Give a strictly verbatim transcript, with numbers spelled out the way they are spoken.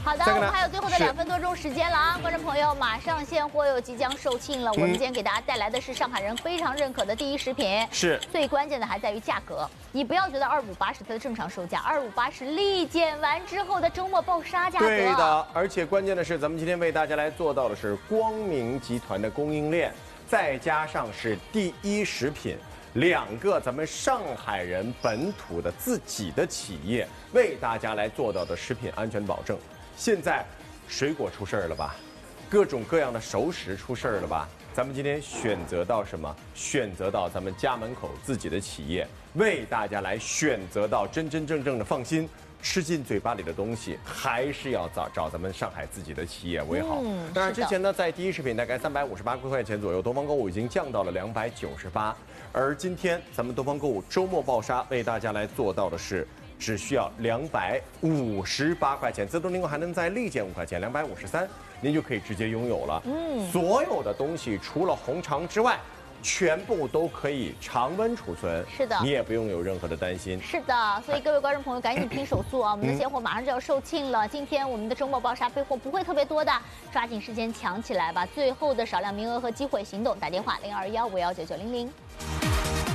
好的，我们还有最后的两分多钟时间了啊，观众朋友，马上现货又即将售罄了。我们今天给大家带来的是上海人非常认可的第一食品， 是最关键的还在于价格。你不要觉得二五八是它的正常售价，二五八是立减完之后的周末暴杀价格。 对的，而且关键的是，咱们今天为大家来做到的是光明集团的供应链，再加上是第一食品。 两个咱们上海人本土的自己的企业为大家来做到的食品安全保证。现在水果出事儿了吧？各种各样的熟食出事儿了吧？咱们今天选择到什么？选择到咱们家门口自己的企业，为大家来选择到真真正正的放心。 吃进嘴巴里的东西，还是要找找咱们上海自己的企业为好。嗯、当然，之前呢，在第一食品大概三百五十八块钱左右，东方购物已经降到了两百九十八。而今天咱们东方购物周末暴杀，为大家来做到的是，只需要两百五十八块钱，自动订购还能再立减五块钱，两百五十三，您就可以直接拥有了。嗯，所有的东西除了红肠之外。 全部都可以常温储存， 是的， 你也不用有任何的担心。 是的，所以各位观众朋友赶紧拼手速啊！我们的现货马上就要售罄了。今天我们的周末暴杀备货不会特别多的，抓紧时间抢起来吧！最后的少量名额和机会，行动打电话零二幺五幺九九零零。